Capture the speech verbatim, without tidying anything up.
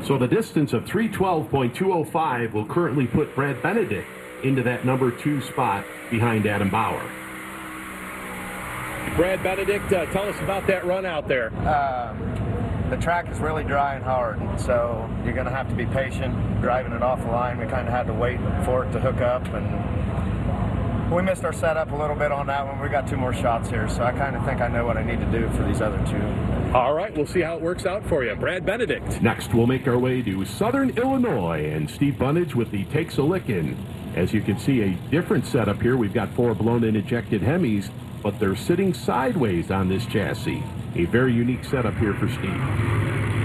So the distance of three twelve point two oh five will currently put Brad Benedict into that number two spot behind Adam Bauer. Brad Benedict, uh, tell us about that run out there. Um, the track is really dry and hard, so you're going to have to be patient driving it off the line. We kind of had to wait for it to hook up, and we missed our setup a little bit on that one. We got two more shots here, so I kind of think I know what I need to do for these other two. All right, we'll see how it works out for you. Brad Benedict. Next, we'll make our way to Southern Illinois, and Steve Bunnage with the Takes a Lickin'. As you can see, a different setup here. We've got four blown-in ejected Hemis, but they're sitting sideways on this chassis. A very unique setup here for Steve.